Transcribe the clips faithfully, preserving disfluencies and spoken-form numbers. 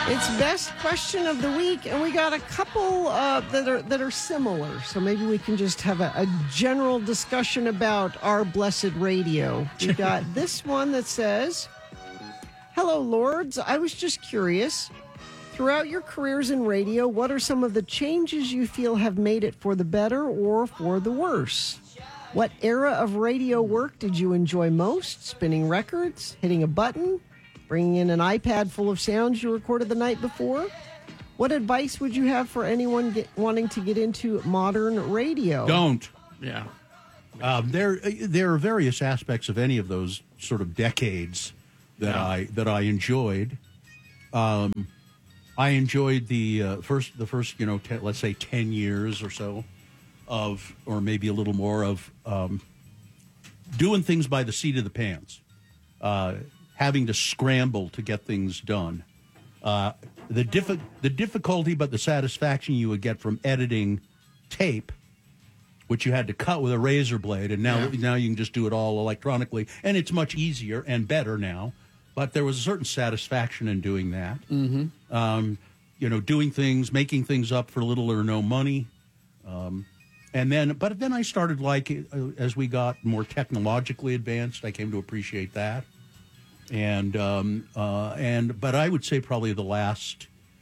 It's best question of the week, and we got a couple uh, that are that are similar. So maybe we can just have a, a general discussion about our blessed radio. We got this one that says, "Hello, Lords. I was just curious. Throughout your careers in radio, what are some of the changes you feel have made it for the better or for the worse? What era of radio work did you enjoy most? Spinning records, hitting a button, bringing in an iPad full of sounds you recorded the night before? What advice would you have for anyone get, wanting to get into modern radio?" Don't. Yeah. Um, there, there are various aspects of any of those sort of decades that Yeah. I that I enjoyed. Um, I enjoyed the uh, first, the first, you know, te- let's say ten years or so of, or maybe a little more of um, doing things by the seat of the pants, uh, having to scramble to get things done. Uh, the diffi- the difficulty, but the satisfaction you would get from editing tape, which you had to cut with a razor blade, and now Yeah. now you can just do it all electronically, and it's much easier and better now. But there was a certain satisfaction in doing that. Mm-hmm. Um, you know, doing things, making things up for little or no money. Um, and then, but then I started like, uh, as we got more technologically advanced, I came to appreciate that. And, um, uh, and, but I would say probably the last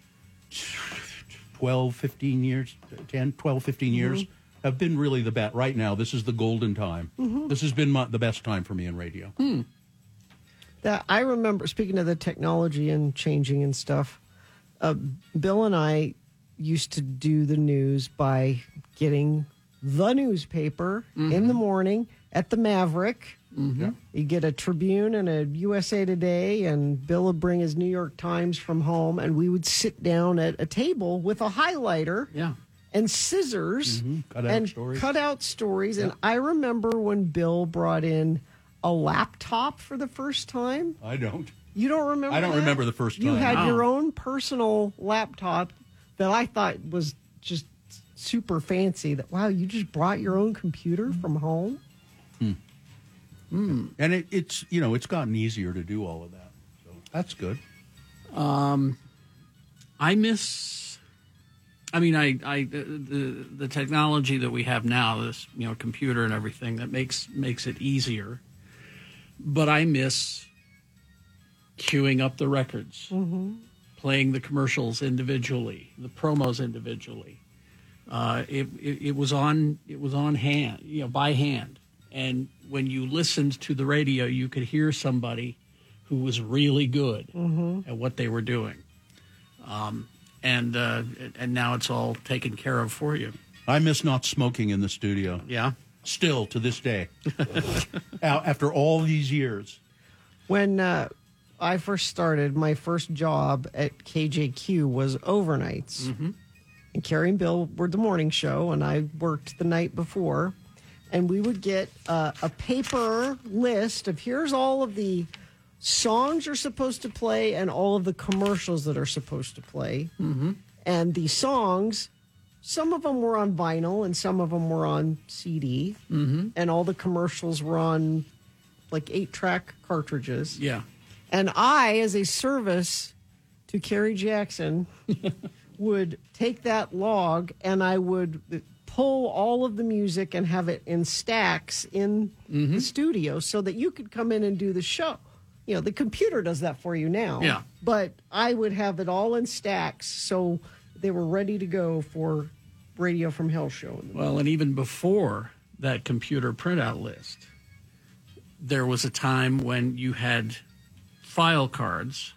twelve, fifteen years, ten, twelve, fifteen years Mm-hmm. have been really the best. Right now, this is the golden time. Mm-hmm. This has been my, the best time for me in radio. Hmm. That I remember, speaking of the technology and changing and stuff, uh, Bill and I used to do the news by getting the newspaper Mm-hmm. in the morning at the Maverick. Yeah. You get a Tribune and a U S A Today, and Bill would bring his New York Times from home, and we would sit down at a table with a highlighter Yeah. and scissors Mhm. Cut out and stories. cut out stories. And I remember when Bill brought in a laptop for the first time. I don't. You don't remember? I don't that? remember the first You time. had No. your own personal laptop that I thought was just super fancy. That wow, you just brought your own computer from home. And it, it's, you know, it's gotten easier to do all of that. So that's good. I miss. I mean, I, I, the the technology that we have now, this you know, computer and everything, that makes makes it easier. But I miss queuing up the records, playing the commercials individually, the promos individually. Uh, it, it it was on it was on hand, you know, by hand. And when you listened to the radio, you could hear somebody who was really good at what they were doing. Um, and uh, and now it's all taken care of for you. I miss not smoking in the studio. Yeah. Still to this day. Now, after all these years. When uh, I first started, my first job at K J Q was overnights. Mm-hmm. And Carrie and Bill were the morning show, and I worked the night before. And we would get uh, a paper list of here's all of the songs you're supposed to play and all of the commercials that are supposed to play. Mm-hmm. And the songs, some of them were on vinyl and some of them were on C D. Mm-hmm. And all the commercials were on like eight-track cartridges. Yeah. And I, as a service to Kerry Jackson, would take that log and I would pull all of the music and have it in stacks in the studio so that you could come in and do the show. You know, the computer does that for you now. Yeah. But I would have it all in stacks so they were ready to go for Radio from Hell show. In the Well, and even before that computer printout list, there was a time when you had file cards,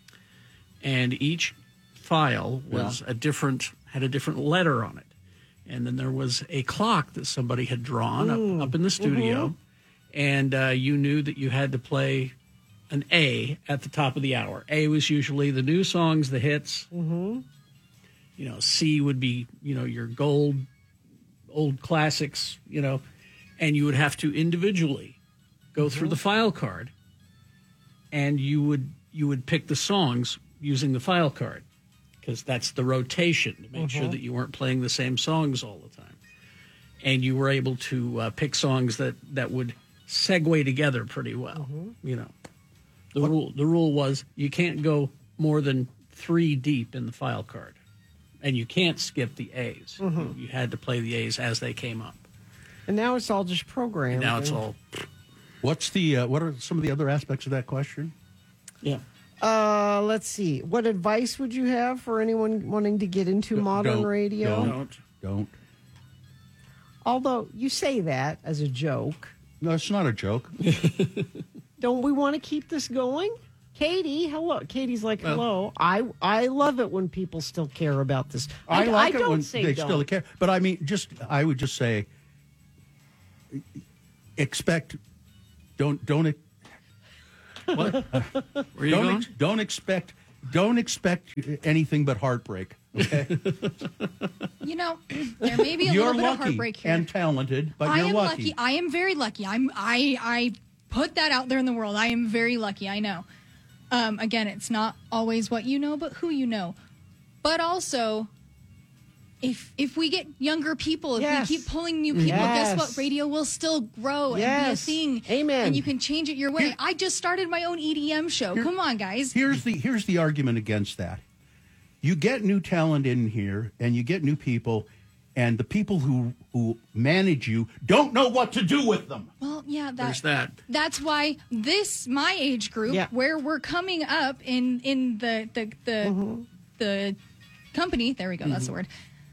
and each file was a different had a different letter on it, and then there was a clock that somebody had drawn up, up in the studio, and uh, you knew that you had to play an A at the top of the hour. A was usually the new songs, the hits. Mm-hmm. You know, C would be you know your gold, old classics. You know, and you would have to individually go through the file card, and you would you would pick the songs using the file card, because that's the rotation to make sure that you weren't playing the same songs all the time. And you were able to uh, pick songs that, that would segue together pretty well. You know, the rule the rule was you can't go more than three deep in the file card, and you can't skip the A's. Mm-hmm. You had to play the A's as they came up. And now it's all just programmed. And now it's and- all. What's the uh, what are some of the other aspects of that question? Yeah. Uh, let's see. What advice would you have for anyone wanting to get into Don't- modern don't- radio? Don't. Don't. Don't. Although you say that as a joke. No, it's not a joke. Don't we want to keep this going? Katie, hello. Katie's like, Well- hello. I I love it when people still care about this. I, like I it don't when say they don't. still care. But I mean, just I would just say, expect. Don't don't What? Where are you don't going? ex- don't expect don't expect anything but heartbreak. Okay, You know, there may be a you're little bit of lucky heartbreak here. and talented, but I you're am lucky. lucky. I am very lucky. I'm I I put that out there in the world. I am very lucky. I know. Um, again, it's not always what you know, but who you know. But also, if if we get younger people, if Yes. we keep pulling new people, Yes. guess what? Radio will still grow and be a Yes. thing. Amen. And you can change it your way. I just started my own E D M show. Here- Come on, guys. Here's the here's the argument against that. You get new talent in here, and you get new people, and the people who who manage you don't know what to do with them. Well, yeah, that, There's that. That's why this my age group, Yeah. where we're coming up in in the the the, the company. There we go. That's the word.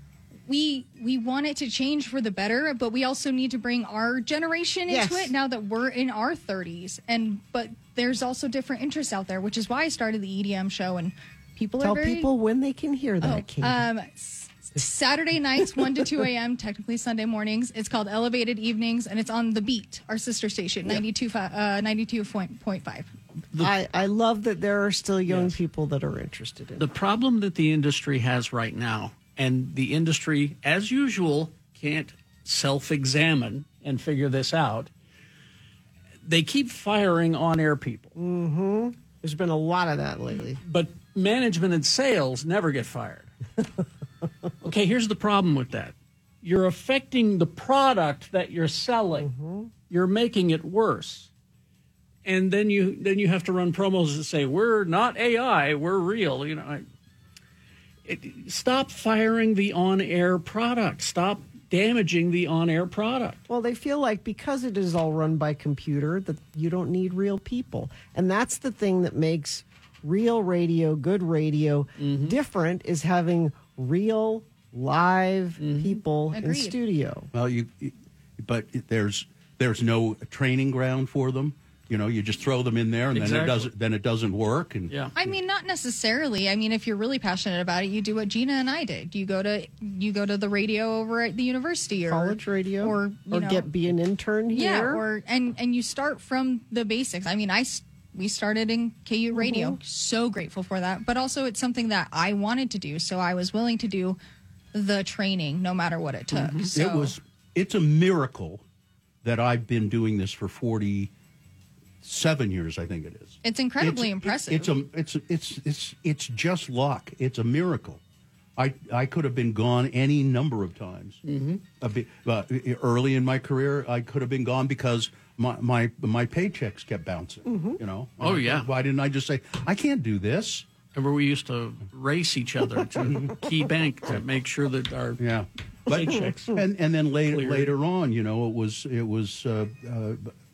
We we want it to change for the better, but we also need to bring our generation Yes. into it now that we're in our thirties. And but there's also different interests out there, which is why I started the E D M show. And people Tell are very people when they can hear that, Oh, Katie. um, s- Saturday nights, one to two a.m., technically Sunday mornings. It's called Elevated Evenings, and it's on The Beat, our sister station, ninety-two, fi- uh, ninety-two point five. I, I love that there are still young Yes. people that are interested in The it. problem that the industry has right now, and the industry, as usual, can't self-examine and figure this out. They keep firing on-air people, There's been a lot of that lately. but management and sales never get fired. Okay, here's the problem with that. You're affecting the product that you're selling. You're making it worse. And then you then you have to run promos that say, we're not A I, we're real. You know, I, it, stop firing the on-air product. Stop damaging the on-air product. Well, they feel like because it is all run by computer that you don't need real people. And that's the thing that makes real radio, good radio, different is having real live people in Agreed. studio. Well, you, but there's there's no training ground for them. You know, you just throw them in there, and then it Exactly. doesn't then it doesn't work. And Yeah. I mean, not necessarily. I mean, if you're really passionate about it, you do what Gina and I did. You go to you go to the radio over at the university or College radio, or you or know, get be an intern here. yeah, or and and you start from the basics. I mean, I s- we started in K U radio. Mm-hmm. So grateful for that. But also, it's something that I wanted to do, so I was willing to do the training, no matter what it took. So it was it's a miracle that I've been doing this for forty-seven years. I think it is. It's incredibly It's- impressive. It's a it's it's it's it's just luck. It's a miracle. I I could have been gone any number of times. Mm-hmm. A bit, uh, early in my career, I could have been gone because my my my paychecks kept bouncing. Mm-hmm. You know. Oh, yeah. Why didn't I just say I can't do this? Remember, we used to race each other to Key Bank to make sure that our Yeah. But Paychecks. and and then later Cleared. later on, you know, it was it was uh, uh,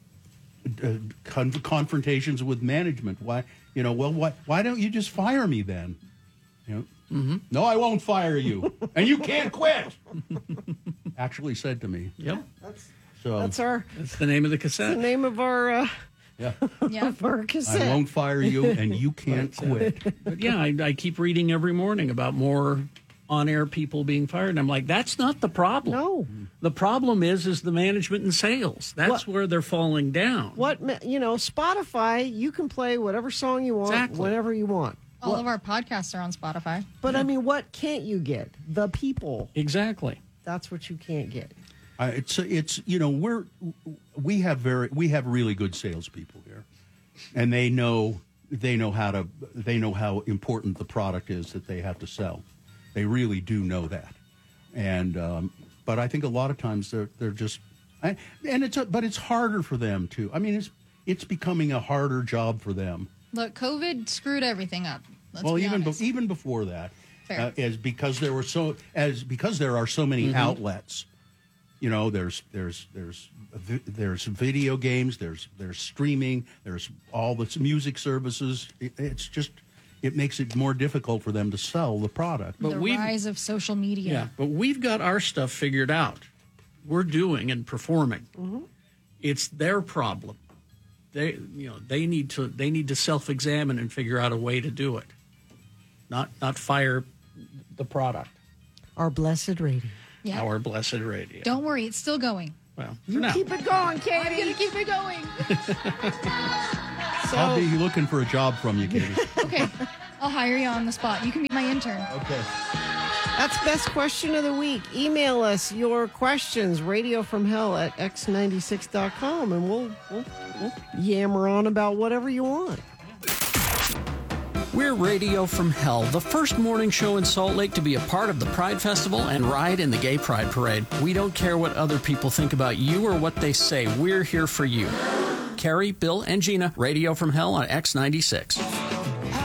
uh, con- confrontations with management. Why, you know, well, why why don't you just fire me then? You know, mm-hmm. No, I won't fire you, and you can't quit. Actually said to me. Yep. So That's our That's the name of the the cassette. name of our uh, yeah, yeah. of our I cassette. won't fire you, and you can't quit. But yeah, I, I keep reading every morning about more on-air people being fired, and I'm like, that's not the problem. No. The problem is is the management and sales. That's What- where they're falling down. What ma- you know, Spotify, you can play whatever song you want Exactly. whenever you want. All of our podcasts are on Spotify. But I mean, what can't you get? The people. Exactly. That's what you can't get. Uh, it's it's you know we're we have very we have really good salespeople here, and they know they know how to they know how important the product is that they have to sell. They really do know that, and um, but I think a lot of times they're they're just I, and it's a, but it's harder for them too. I mean it's it's becoming a harder job for them. Look, COVID screwed everything up. Let's well, be even be, honest. even before that, Fair. uh, as because there were so as because there are so many outlets. You know, there's there's there's vi- there's video games, there's there's streaming, there's all the music services. It, it's just it makes it more difficult for them to sell the product. But the we've- rise of social media. Yeah, but we've got our stuff figured out. We're doing and performing. It's their problem. They, you know, they need to they need to self-examine and figure out a way to do it. Not not fire the product. Our blessed radio. Yeah. Our blessed radio. Don't worry, it's still going. Well, for You now. keep it going, I'm Katie. gonna keep it going. I'll So, be looking for a job from you, Katie. Okay, I'll hire you on the spot. You can be my intern. Okay. that's best question of the week. Email us your questions, radio from hell at x ninety-six dot com, and we'll, we'll, we'll yammer on about whatever you want. We're Radio from Hell, the first morning show in Salt Lake to be a part of the Pride Festival and ride in the Gay Pride Parade. We don't care what other people think about you or what they say. We're here for you. Carrie, Bill, and Gina, Radio from Hell on X ninety-six.